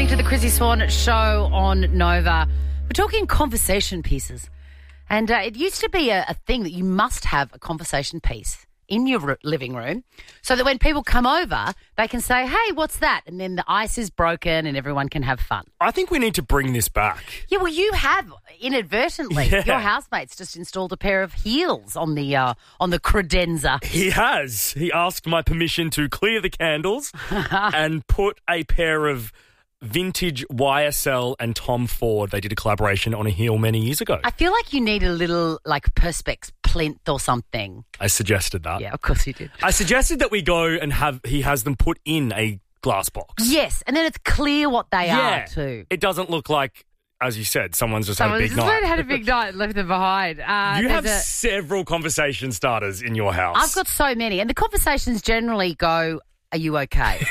listening to the Chrissy Swan Show on Nova. We're talking conversation pieces. And it used to be a thing that you must have a conversation piece in your living room so that when people come over, they can say, hey, what's that? And then the ice is broken and everyone can have fun. I think we need to bring this back. Yeah, well, you have inadvertently. Yeah. Your housemate's just installed a pair of heels on the credenza. He has. He asked my permission to clear the candles and put a pair of vintage YSL and Tom Ford. They did a collaboration on a heel many years ago. I feel like you need a little, like, Perspex plinth or something. I suggested that. Yeah, of course you did. I suggested that we go and he has them put in a glass box. Yes, and then it's clear what they are too. It doesn't look like, as you said, someone's just had a big night. had a big night and left them behind. You have several conversation starters in your house. I've got so many, and the conversations generally go, are you okay?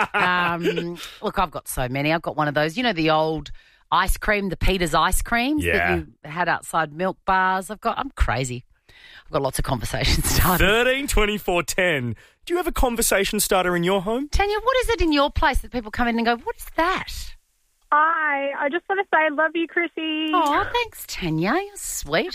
Look, I've got so many. I've got one of those, you know, the old ice cream, the Peter's ice creams that you had outside milk bars. I'm crazy. I've got lots of conversation starters. 13 24 10. Do you have a conversation starter in your home? Tanya, what is it in your place that people come in and go, what is that? Hi, I just want to say I love you, Chrissy. Oh, thanks, Tanya. You're sweet.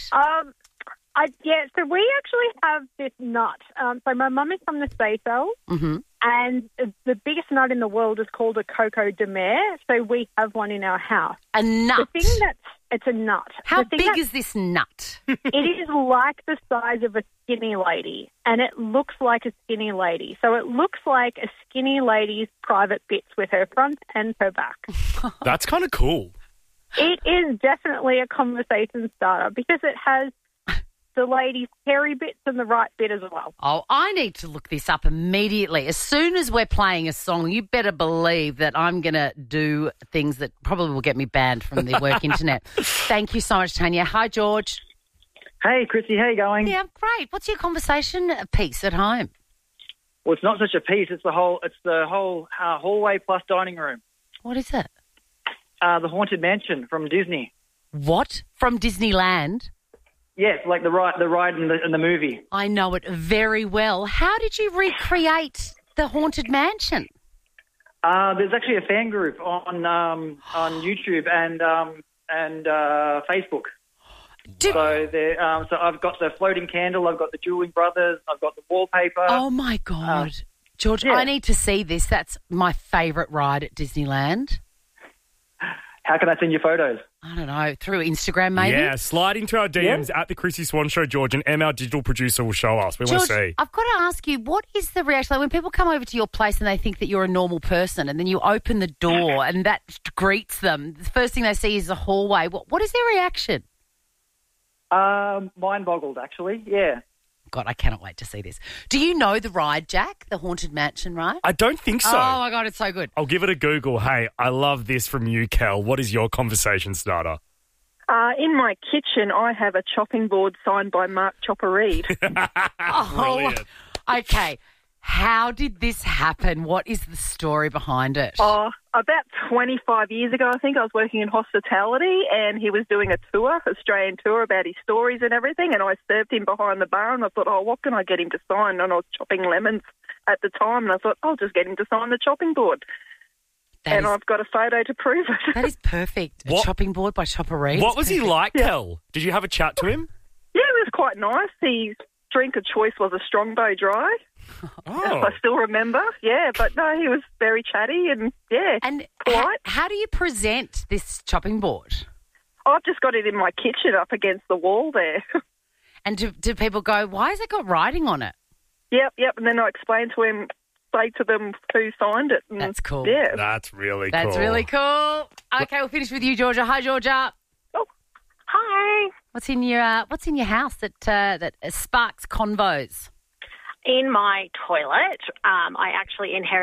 So we actually have this nut. So my mum is from the Seychelles, and the biggest nut in the world is called a coco de mer. So we have one in our house. A nut? It's a nut. How big is this nut? It is like the size of a skinny lady, and it looks like a skinny lady. So it looks like a skinny lady's private bits with her front and her back. That's kind of cool. It is definitely a conversation starter because it has the lady's hairy bits and the right bit as well. Oh, I need to look this up immediately. As soon as we're playing a song, you better believe that I'm going to do things that probably will get me banned from the work internet. Thank you so much, Tanya. Hi, George. Hey, Chrissy, how you going? Yeah, great. What's your conversation piece at home? Well, it's not such a piece. It's the whole hallway plus dining room. What is it? The Haunted Mansion from Disney. What? From Disneyland? Yes, like the ride in the movie. I know it very well. How did you recreate the Haunted Mansion? There's actually a fan group on YouTube and Facebook. So I've got the floating candle, I've got the Dueling Brothers, I've got the wallpaper. Oh my God, George! Yeah. I need to see this. That's my favourite ride at Disneyland. How can I send you photos? I don't know, through Instagram maybe? Yeah, slide into our DMs at the Chrissy Swan Show, George, and Em, our digital producer, will show us. We want to see. I've got to ask you, what is the reaction? Like when people come over to your place and they think that you're a normal person and then you open the door and that greets them, the first thing they see is the hallway. What is their reaction? Mind boggled, actually, yeah. God, I cannot wait to see this. Do you know the ride, Jack, the Haunted Mansion ride? I don't think so. Oh, my God, it's so good. I'll give it a Google. Hey, I love this from you, Kel. What is your conversation starter? In my kitchen, I have a chopping board signed by Mark Chopper Reed. Brilliant. Okay. How did this happen? What is the story behind it? About 25 years ago, I think, I was working in hospitality and he was doing a tour, Australian tour, about his stories and everything, and I served him behind the bar and I thought, what can I get him to sign? And I was chopping lemons at the time and I thought, I'll just get him to sign the chopping board. I've got a photo to prove it. That is perfect. A chopping board by Chopper Reed. What was he like, Kel? Did you have a chat to him? Yeah, it was quite nice. His drink of choice was a Strongbow Dry. Oh. I still remember, but no, he was very chatty and, polite. How do you present this chopping board? I've just got it in my kitchen up against the wall there. And do people go, why has it got writing on it? Yep, and then I explain to him, say to them who signed it. And, that's cool. Yeah. That's really cool. That's really cool. Okay, we'll finish with you, Georgia. Hi, Georgia. Oh, hi. What's in your house that sparks convos? In my toilet, I actually inherited